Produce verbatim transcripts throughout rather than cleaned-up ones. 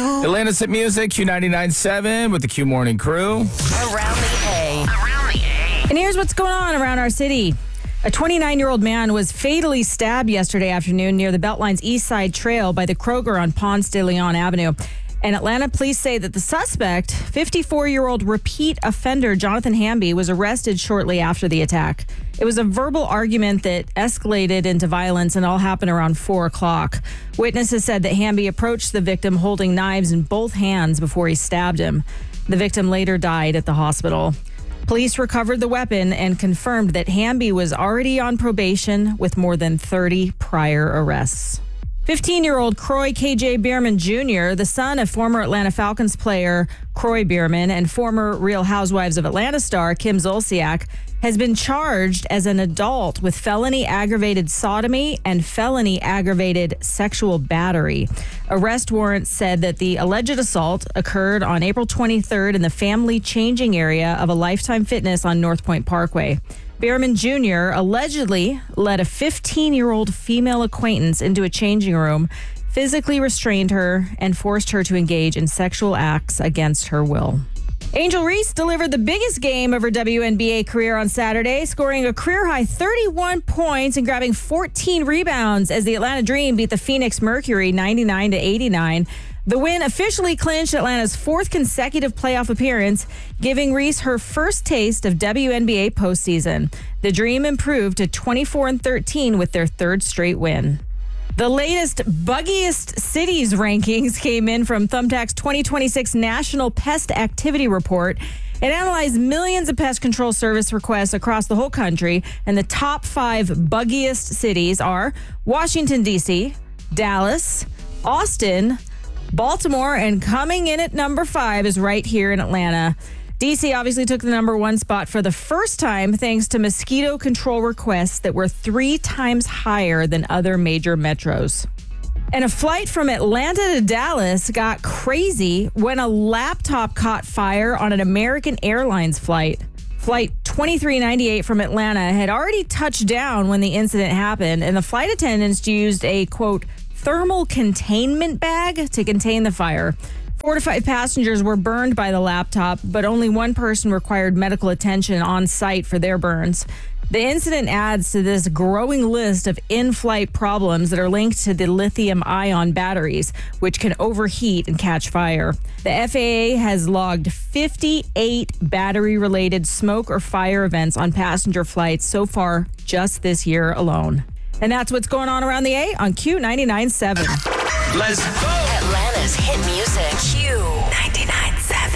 Q. Atlanta's hit music, Q ninety-nine point seven with the Q Morning Crew. Around the A. Around the A. And here's what's going on around our city. A twenty-nine-year-old man was fatally stabbed yesterday afternoon near the Beltline's East Side Trail by the Kroger on Ponce de Leon Avenue. And Atlanta police say that the suspect, fifty-four-year-old repeat offender Jonathan Hamby, was arrested shortly after the attack. It was a verbal argument that escalated into violence and all happened around four o'clock. Witnesses said that Hamby approached the victim holding knives in both hands before he stabbed him. The victim later died at the hospital. Police recovered the weapon and confirmed that Hamby was already on probation with more than thirty prior arrests. fifteen-year-old Croy K J Bierman Junior, the son of former Atlanta Falcons player Croy Bierman and former Real Housewives of Atlanta star Kim Zolciak, has been charged as an adult with felony aggravated sodomy and felony aggravated sexual battery. Arrest warrants said that the alleged assault occurred on April twenty-third in the family changing area of a Lifetime Fitness on North Point Parkway. Bierman Junior allegedly led a fifteen-year-old female acquaintance into a changing room, physically restrained her, and forced her to engage in sexual acts against her will. Angel Reese delivered the biggest game of her W N B A career on Saturday, scoring a career-high thirty-one points and grabbing fourteen rebounds as the Atlanta Dream beat the Phoenix Mercury ninety-nine to eighty-nine. The win officially clinched Atlanta's fourth consecutive playoff appearance, giving Reese her first taste of W N B A postseason. The Dream improved to twenty-four and thirteen with their third straight win. The latest Buggiest Cities rankings came in from Thumbtack's twenty twenty-six National Pest Activity Report. It analyzed millions of pest control service requests across the whole country, and the top five buggiest cities are Washington, D C, Dallas, Austin, Baltimore, and coming in at number five is right here in Atlanta. D C obviously took the number one spot for the first time thanks to mosquito control requests that were three times higher than other major metros. And a flight from Atlanta to Dallas got crazy when a laptop caught fire on an American Airlines flight. Flight twenty-three ninety-eight from Atlanta had already touched down when the incident happened, and the flight attendants used a, quote, thermal containment bag to contain the fire. Four to five passengers were burned by the laptop, but only one person required medical attention on site for their burns. The incident adds to this growing list of in-flight problems that are linked to the lithium-ion batteries, which can overheat and catch fire. The F A A has logged fifty-eight battery-related smoke or fire events on passenger flights so far just this year alone. And that's what's going on around the A on Q ninety-nine point seven. Let's go! Atlanta's hit music. Q ninety-nine point seven.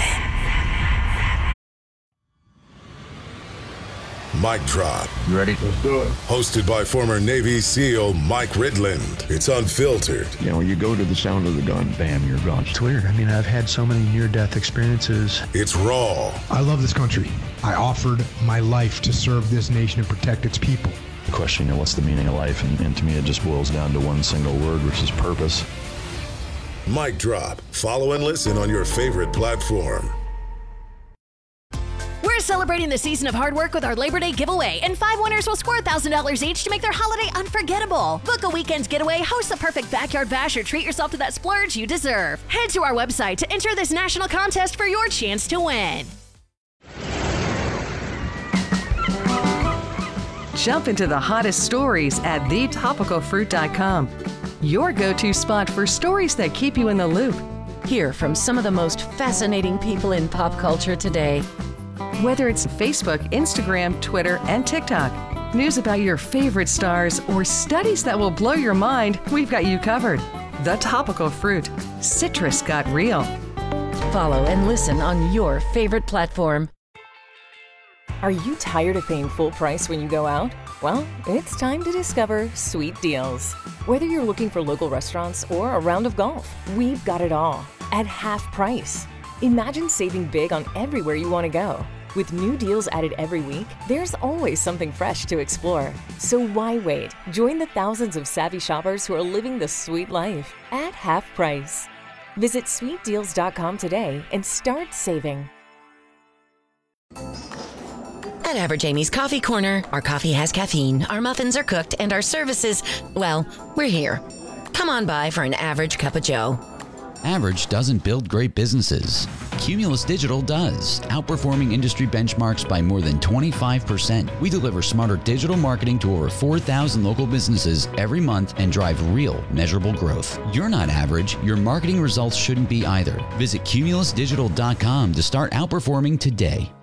Mic drop. You ready? Let's do it. Hosted by former Navy SEAL Mike Ridland. It's unfiltered. You know, you go to the sound of the gun, bam, you're gone. It's weird. I mean, I've had so many near-death experiences. It's raw. I love this country. I offered my life to serve this nation and protect its people. The question, you know, what's the meaning of life? And, and to me, it just boils down to one single word, which is purpose. Mic drop. Follow and listen on your favorite platform. We're celebrating the season of hard work with our Labor Day giveaway, and five winners will score one thousand dollars each to make their holiday unforgettable. Book a weekend getaway, host the perfect backyard bash, or treat yourself to that splurge you deserve. Head to our website to enter this national contest for your chance to win. Jump into the hottest stories at the topical fruit dot com. Your go-to spot for stories that keep you in the loop. Hear from some of the most fascinating people in pop culture today. Whether it's Facebook, Instagram, Twitter, and TikTok, news about your favorite stars, or studies that will blow your mind, we've got you covered. The Topical Fruit. Citrus got real. Follow and listen on your favorite platform. Are you tired of paying full price when you go out? Well, it's time to discover Sweet Deals. Whether you're looking for local restaurants or a round of golf, we've got it all at half price. Imagine saving big on everywhere you want to go. With new deals added every week, there's always something fresh to explore. So why wait? Join the thousands of savvy shoppers who are living the sweet life at half price. Visit sweet deals dot com today and start saving. At Average Amy's Coffee Corner, our coffee has caffeine, our muffins are cooked, and our services, well, we're here. Come on by for an average cup of joe. Average doesn't build great businesses. Cumulus Digital does, outperforming industry benchmarks by more than twenty-five percent. We deliver smarter digital marketing to over four thousand local businesses every month and drive real, measurable growth. You're not average. Your marketing results shouldn't be either. Visit cumulus digital dot com to start outperforming today.